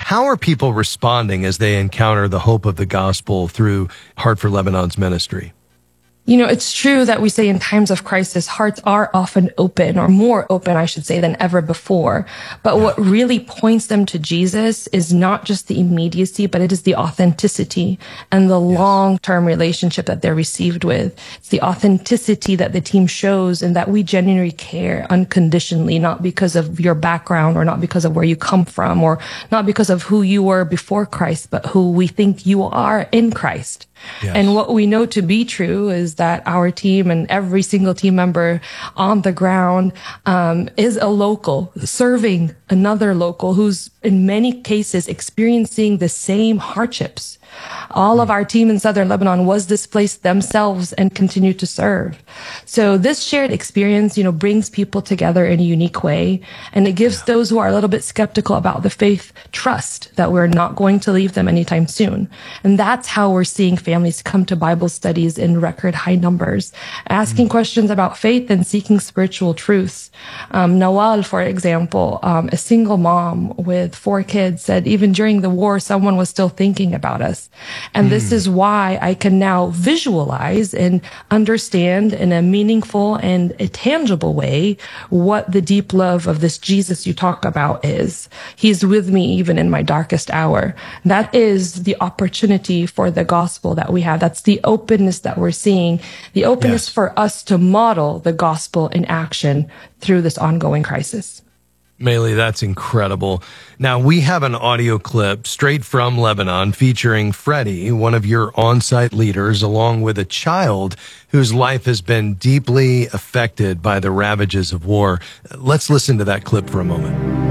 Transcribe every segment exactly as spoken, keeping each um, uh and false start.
How are people responding as they encounter the hope of the gospel through Heart for Lebanon's ministry? You know, it's true that we say in times of crisis, hearts are often open, or more open, I should say, than ever before. But what really points them to Jesus is not just the immediacy, but it is the authenticity and the yes. long-term relationship that they're received with. It's the authenticity that the team shows, and that we genuinely care unconditionally, not because of your background or not because of where you come from or not because of who you were before Christ, but who we think you are in Christ. Yes. And what we know to be true is that our team and every single team member on the ground um, is a local serving another local who's in many cases experiencing the same hardships. All of our team in Southern Lebanon was displaced themselves and continue to serve. So this shared experience, you know, brings people together in a unique way. And it gives those who are a little bit skeptical about the faith trust that we're not going to leave them anytime soon. And that's how we're seeing families come to Bible studies in record high numbers, asking mm-hmm. questions about faith and seeking spiritual truths. Um, Nawal, for example, um, a single mom with four kids, said even during the war, someone was still thinking about us. And mm. this is why I can now visualize and understand in a meaningful and a tangible way what the deep love of this Jesus you talk about is. He's with me even in my darkest hour. That is the opportunity for the gospel that we have. That's the openness that we're seeing, the openness yes. for us to model the gospel in action through this ongoing crisis. Maylee, that's incredible. Now, we have an audio clip straight from Lebanon featuring Freddie, one of your on-site leaders, along with a child whose life has been deeply affected by the ravages of war. Let's listen to that clip for a moment.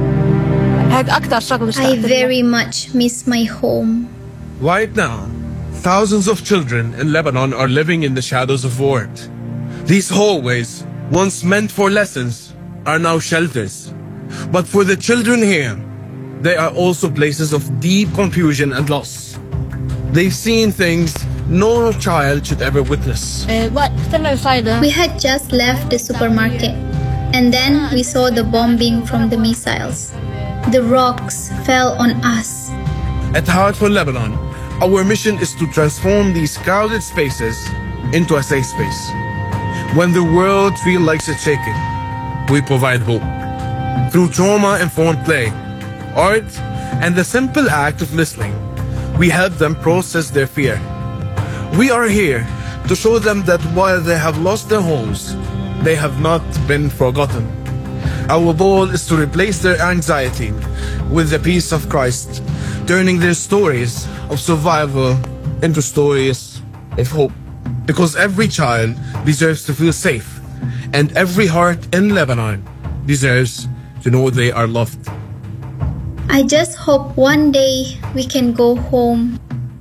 I very much miss my home. Right now, thousands of children in Lebanon are living in the shadows of war. These hallways, once meant for lessons, are now shelters. But for the children here, they are also places of deep confusion and loss. They've seen things no child should ever witness. We had just left the supermarket, and then we saw the bombing from the missiles. The rocks fell on us. At Heart for Lebanon, our mission is to transform these crowded spaces into a safe space. When the world feels like it's shaking, we provide hope. Through trauma-informed play, art, and the simple act of listening, we help them process their fear. We are here to show them that while they have lost their homes, they have not been forgotten. Our goal is to replace their anxiety with the peace of Christ, turning their stories of survival into stories of hope. Because every child deserves to feel safe, and every heart in Lebanon deserves to know they are loved. I just hope one day we can go home.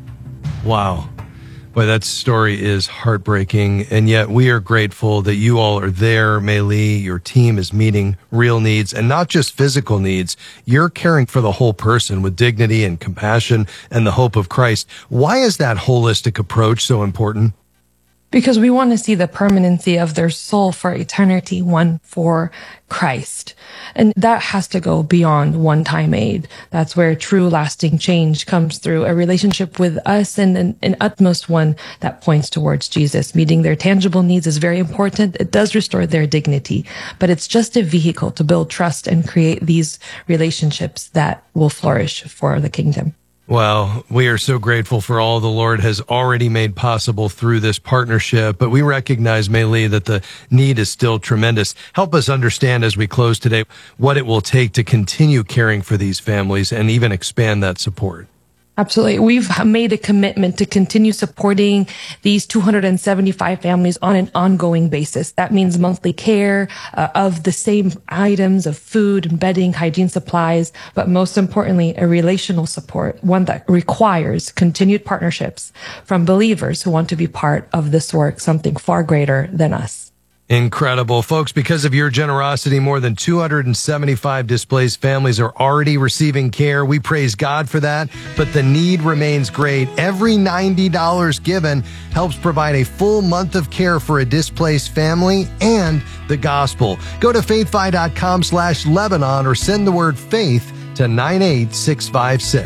Wow. Boy, that story is heartbreaking, and yet we are grateful that you all are there, Maylee. Your team is meeting real needs, and not just physical needs. You're caring for the whole person with dignity and compassion and the hope of Christ. Why is that holistic approach so important? Because we want to see the permanency of their soul for eternity, one for Christ. And that has to go beyond one-time aid. That's where true lasting change comes through a relationship with us, and an, an utmost one that points towards Jesus. Meeting their tangible needs is very important. It does restore their dignity, but it's just a vehicle to build trust and create these relationships that will flourish for the kingdom. Well, we are so grateful for all the Lord has already made possible through this partnership, but we recognize, Maylee, that the need is still tremendous. Help us understand as we close today what it will take to continue caring for these families and even expand that support. Absolutely. We've made a commitment to continue supporting these two hundred seventy-five families on an ongoing basis. That means monthly care uh, of the same items of food, bedding, hygiene supplies, but most importantly, a relational support, one that requires continued partnerships from believers who want to be part of this work, something far greater than us. Incredible. Folks, because of your generosity, more than two hundred seventy-five displaced families are already receiving care. We praise God for that, but the need remains great. Every ninety dollars given helps provide a full month of care for a displaced family and the gospel. Go to faithfi.com slash Lebanon or send the word faith to nine eight six five six.